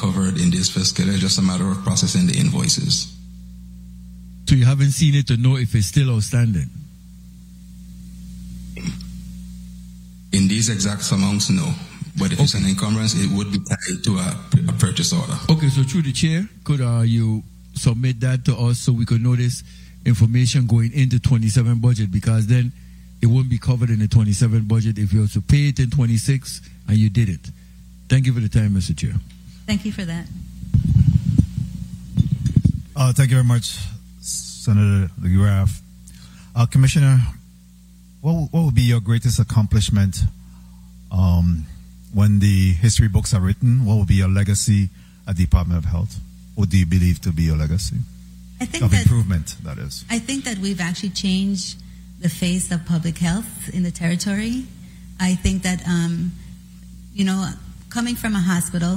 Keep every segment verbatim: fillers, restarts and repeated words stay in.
covered in this fiscal year. It's just a matter of processing the invoices. So you haven't seen it to know if it's still outstanding? In these exact amounts, no. But if okay. it's an encumbrance, it would be tied to a, a purchase order. Okay, so through the chair, could uh, you submit that to us so we could know this information going into twenty-seven budget, because then it won't be covered in the twenty-seven budget if you have to pay it in twenty-six and you did it. Thank you for the time, Mister Chair. Thank you for that. Uh, thank you very much, Senator DeGraff. Uh, Commissioner, what, what would be your greatest accomplishment um, when the history books are written? What will be your legacy at the Department of Health? What do you believe to be your legacy? I think of that, improvement, that is. I think that we've actually changed the face of public health in the territory. I think that, um, you know, coming from a hospital,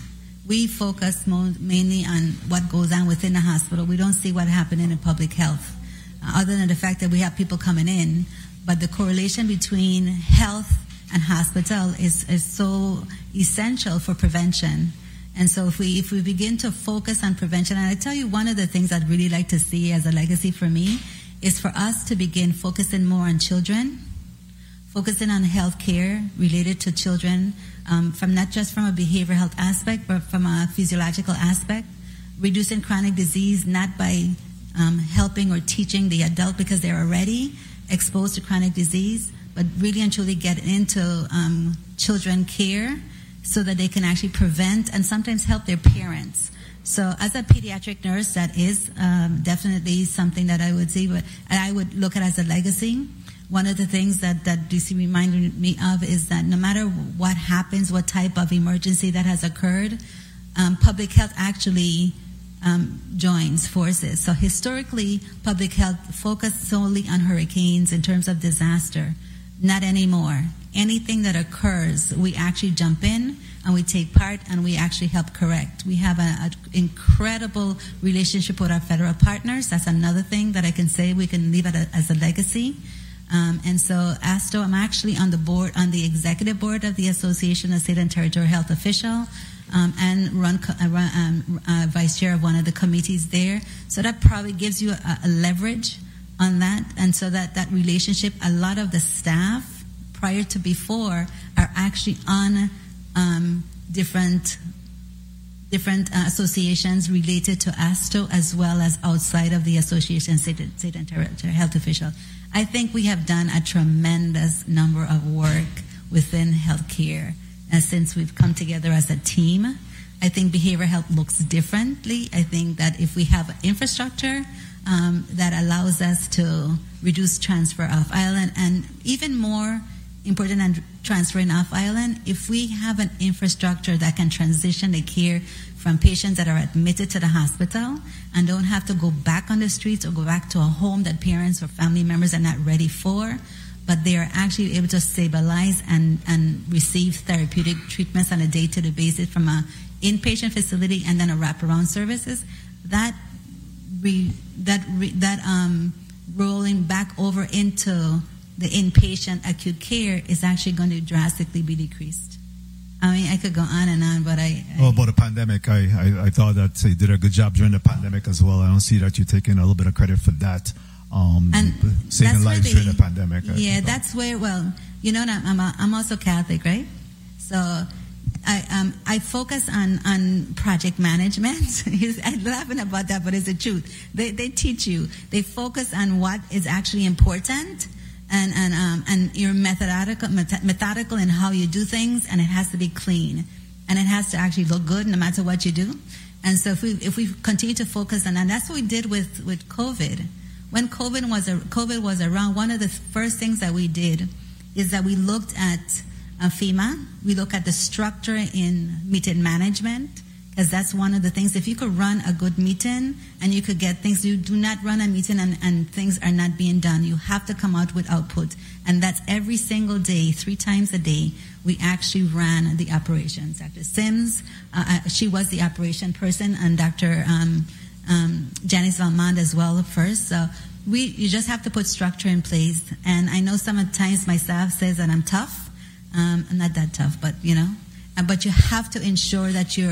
we focus mo- mainly on what goes on within the hospital. We don't see what happened in public health, uh, other than the fact that we have people coming in. But the correlation between health and hospital is, is so essential for prevention. And so if we if we begin to focus on prevention, and I tell you, one of the things I'd really like to see as a legacy for me is for us to begin focusing more on children, focusing on health care related to children, um, from not just from a behavioral health aspect, but from a physiological aspect, reducing chronic disease, not by um, helping or teaching the adult because they're already exposed to chronic disease, but really and truly get into um, children care so that they can actually prevent and sometimes help their parents. So as a pediatric nurse, that is um, definitely something that I would see, but and I would look at as a legacy. One of the things that, that D C reminded me of is that no matter what happens, what type of emergency that has occurred, um, public health actually um, joins forces. So historically, public health focused solely on hurricanes in terms of disaster. Not anymore. Anything that occurs, we actually jump in and we take part and we actually help correct. We have an incredible relationship with our federal partners. That's another thing that I can say we can leave it as a legacy. Um, and so, ASTO, I'm actually on the board, on the executive board of the Association of State and Territorial Health Officials, um, and run, uh, run um, uh, vice chair of one of the committees there. So that probably gives you a, a leverage on that, and so that that relationship, a lot of the staff prior to before are actually on um, different different uh, associations related to ASTO as well as outside of the Association of State, State and Territorial Health Officials. I think we have done a tremendous number of work within healthcare uh, since we've come together as a team. I think behavioral health looks differently. I think that if we have infrastructure um, that allows us to reduce transfer off island, and even more important than transferring off island, if we have an infrastructure that can transition the care from patients that are admitted to the hospital and don't have to go back on the streets or go back to a home that parents or family members are not ready for, but they are actually able to stabilize and, and receive therapeutic treatments on a day-to-day basis from an inpatient facility and then a wraparound services, that re, that re, that um, rolling back over into the inpatient acute care is actually going to drastically be decreased. I mean, I could go on and on, but I... I well, about the pandemic, I, I, I thought that you did a good job during the pandemic as well. I don't see that you're taking a little bit of credit for that, um, and saving lives really, during the pandemic. Yeah, that's where, well, you know, I'm, a, I'm also Catholic, right? So I um, I focus on, on project management. I'm laughing about that, but it's the truth. They, they teach you. They focus on what is actually important, and and um, and you're methodical methodical in how you do things, and it has to be clean, and it has to actually look good no matter what you do. And so if we if we continue to focus on that, and that's what we did with, with COVID. When COVID was a, COVID was around, one of the first things that we did is that we looked at uh, FEMA. We look at the structure in meeting management, because that's one of the things. If you could run a good meeting and you could get things, you do not run a meeting and, and things are not being done. You have to come out with output. And that's every single day, three times a day, we actually ran the operations. Doctor Sims, uh, she was the operation person, and Doctor Um, um, Janice Valmont as well first. So we, you just have to put structure in place. And I know sometimes my staff says that I'm tough. Um, I'm not that tough, but you know, but you have to ensure that you're